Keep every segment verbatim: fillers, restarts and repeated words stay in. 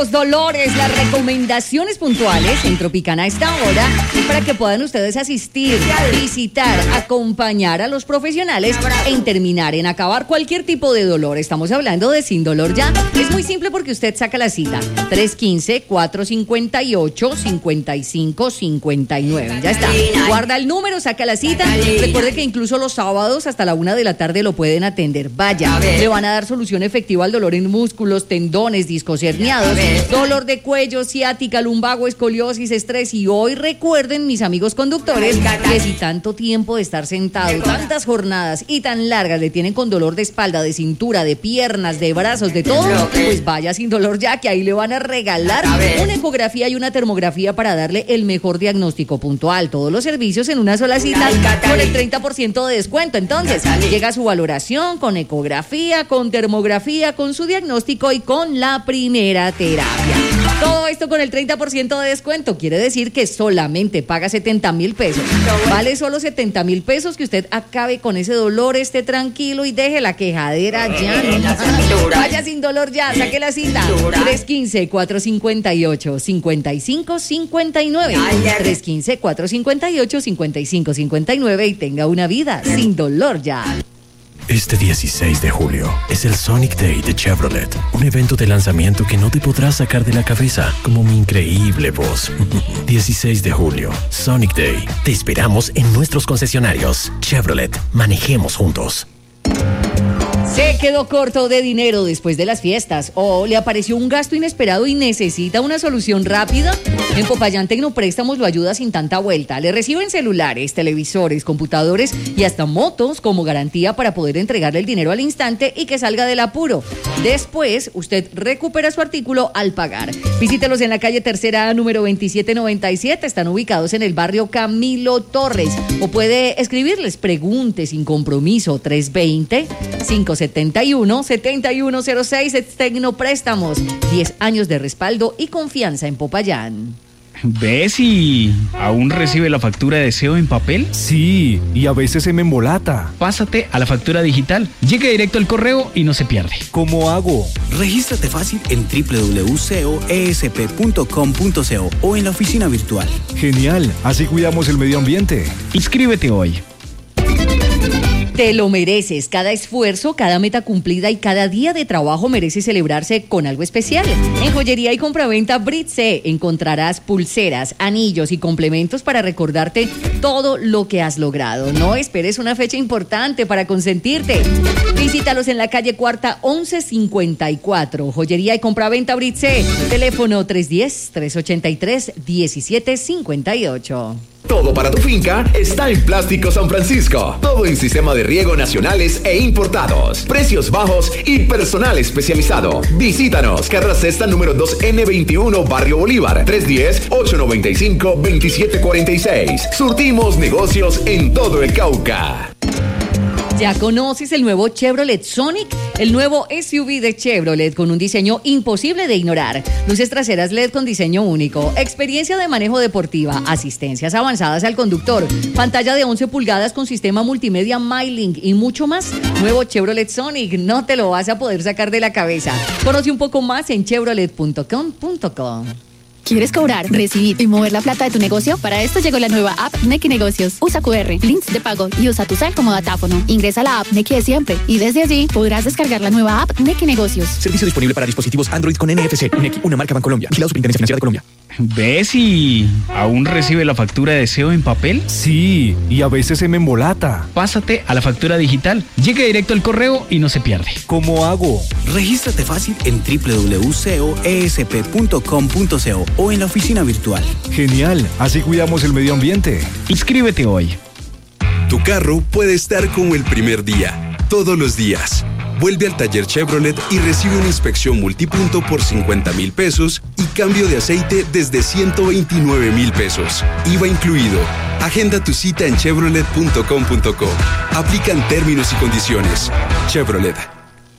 los dolores, las recomendaciones puntuales en Tropicana a esta hora para que puedan ustedes asistir, visitar, acompañar a los profesionales en terminar, en acabar cualquier tipo de dolor. Estamos hablando de Sin Dolor Ya. Es muy simple porque usted saca la cita tres uno cinco, cuatro cinco ocho, cinco cinco cinco nueve. Ya está. Guarda el número, saca la cita. Recuerde que incluso los sábados hasta la una de la tarde lo pueden atender. Vaya, le van a dar solución efectiva al dolor en músculos, tendones, discos herniados, dolor de cuello, ciática, lumbago, escoliosis, estrés. Y hoy recuerden, mis amigos conductores, que si tanto tiempo de estar sentado, tantas jornadas y tan largas le tienen con dolor de espalda, de cintura, de piernas, de brazos, de todo, pues vaya Sin Dolor Ya, que ahí le van a regalar una ecografía y una termografía para darle el mejor diagnóstico puntual. Todos los servicios en una sola cita con el treinta por ciento de descuento. Entonces, llega su valoración con ecografía, con termografía, con su diagnóstico y con la primera terapia. Todo esto con el treinta por ciento de descuento. Quiere decir que solamente paga setenta mil pesos. Vale solo setenta mil pesos, que usted acabe con ese dolor, esté tranquilo y deje la quejadera ya. Vaya Sin Dolor Ya, saque la cita. tres uno cinco, cuatro cinco ocho, cinco cinco cinco nueve. tres uno cinco, cuatro cinco ocho, cinco cinco cinco nueve y tenga una vida sin dolor ya. Este dieciséis de julio es el Sonic Day de Chevrolet, un evento de lanzamiento que no te podrás sacar de la cabeza, como mi increíble voz. dieciséis de julio, Sonic Day. Te esperamos en nuestros concesionarios. Chevrolet, manejemos juntos. Se quedó corto de dinero después de las fiestas o le apareció un gasto inesperado y necesita una solución rápida. En Popayán Tecnopréstamos lo ayuda sin tanta vuelta. Le reciben celulares, televisores, computadores y hasta motos como garantía para poder entregarle el dinero al instante y que salga del apuro. Después, usted recupera su artículo al pagar. Visítelos en la calle Tercera, número veintisiete noventa y siete. Están ubicados en el barrio Camilo Torres. O puede escribirles, pregunte sin compromiso, tres dos cero, cinco siete uno, siete uno cero seis. Tecnopréstamos, diez años de respaldo y confianza en Popayán. ¿Ves y aún recibe la factura de deseo en papel? Sí, y a veces se me embolata. Pásate a la factura digital. Llegue directo al correo y no se pierde. ¿Cómo hago? Regístrate fácil en doble u doble u doble u punto c o e s p punto com punto c o o en la oficina virtual. Genial, así cuidamos el medio ambiente. Inscríbete hoy. Te lo mereces. Cada esfuerzo, cada meta cumplida y cada día de trabajo merece celebrarse con algo especial. En Joyería y Compraventa Britse encontrarás pulseras, anillos y complementos para recordarte todo lo que has logrado. No esperes una fecha importante para consentirte. Visítalos en la calle Cuarta once cincuenta y cuatro. Joyería y Compraventa Britse. Teléfono tres uno cero, tres ocho tres, uno siete cinco ocho. Todo para tu finca está en Plástico San Francisco. Todo en sistema de riego nacionales e importados. Precios bajos y personal especializado. Visítanos, Carrera Sexta número dos N veintiuno, Barrio Bolívar. tres uno cero, ocho nueve cinco, dos siete cuatro seis. Surtimos negocios en todo el Cauca. ¿Ya conoces el nuevo Chevrolet Sonic? El nuevo S U V de Chevrolet con un diseño imposible de ignorar. Luces traseras L E D con diseño único, experiencia de manejo deportiva, asistencias avanzadas al conductor, pantalla de once pulgadas con sistema multimedia MyLink y mucho más. Nuevo Chevrolet Sonic, no te lo vas a poder sacar de la cabeza. Conoce un poco más en chevrolet punto com punto co. ¿Quieres cobrar, recibir y mover la plata de tu negocio? Para esto llegó la nueva app Nequi Negocios. Usa Q R, links de pago y usa tu cel como datáfono. Ingresa a la app Nequi de siempre y desde allí podrás descargar la nueva app Nequi Negocios. Servicio disponible para dispositivos Android con N F C. Nequi, una marca Bancolombia. Vigilado Superintendencia Financiera de Colombia. ¿Ves y aún recibe la factura de deseo en papel? Sí, y a veces se me embolata. Pásate a la factura digital. Llegue directo al correo y no se pierde. ¿Cómo hago? Regístrate fácil en doble u doble u doble u punto c o e s p punto com punto c o o en la oficina virtual. Genial, así cuidamos el medio ambiente. Inscríbete hoy. Tu carro puede estar como el primer día, todos los días. Vuelve al taller Chevrolet y recibe una inspección multipunto por cincuenta mil pesos y cambio de aceite desde ciento veintinueve mil pesos. I V A incluido. Agenda tu cita en chevrolet punto com punto co. Aplican términos y condiciones. Chevrolet.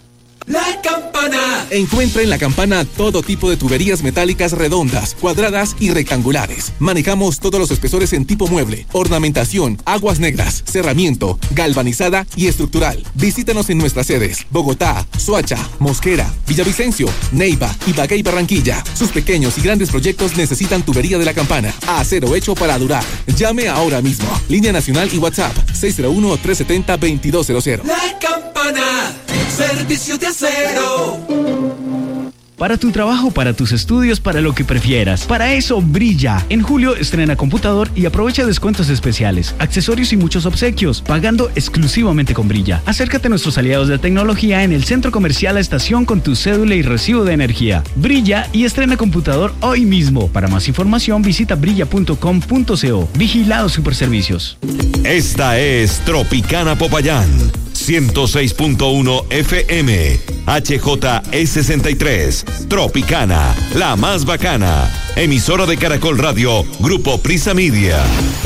La Campana. Encuentra en La Campana todo tipo de tuberías metálicas redondas, cuadradas y rectangulares. Manejamos todos los espesores en tipo mueble, ornamentación, aguas negras, cerramiento, galvanizada y estructural. Visítanos en nuestras sedes: Bogotá, Soacha, Mosquera, Villavicencio, Neiva, Ibagué y Barranquilla. Sus pequeños y grandes proyectos necesitan tubería de La Campana. Acero hecho para durar. Llame ahora mismo. Línea nacional y WhatsApp seis cero uno, tres siete cero, dos dos cero cero. La Campana. Servicio de acero. Para tu trabajo, para tus estudios, para lo que prefieras. Para eso, Brilla. En julio estrena computador y aprovecha descuentos especiales, accesorios y muchos obsequios, pagando exclusivamente con Brilla. Acércate a nuestros aliados de tecnología en el Centro Comercial La Estación con tu cédula y recibo de energía. Brilla y estrena computador hoy mismo. Para más información, visita brilla punto com punto co. Vigilado Superservicios. Esta es Tropicana Popayán. ciento seis punto uno F M, H J E sesenta y tres, Tropicana, la más bacana, emisora de Caracol Radio, Grupo Prisa Media.